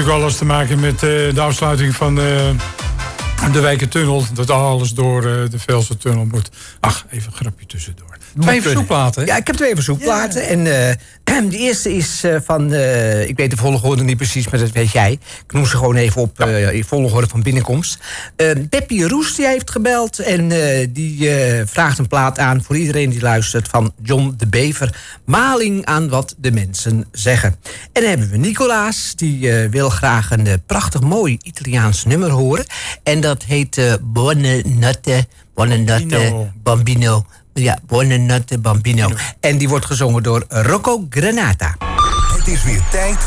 wel eens te maken met de afsluiting van de Wijkertunnel. Dat alles door de Velsertunnel moet. Ach, even een grapje tussendoor. 2 verzoekplaten. Ja, ik heb 2 verzoekplaten. Ja. En de eerste is van... ik weet de volgorde niet precies, maar dat weet jij. Ik noem ze gewoon even op in volgorde van binnenkomst. Peppy Roes die heeft gebeld. En die vraagt een plaat aan voor iedereen die luistert van John de Bever. Maling aan wat de mensen zeggen. En dan hebben we Nicolaas. Die wil graag een prachtig mooi Italiaans nummer horen. En dat heet Buone Notte Bambino. Ja, Buone Notte Bambino. En die wordt gezongen door Rocco Granata. Het is weer tijd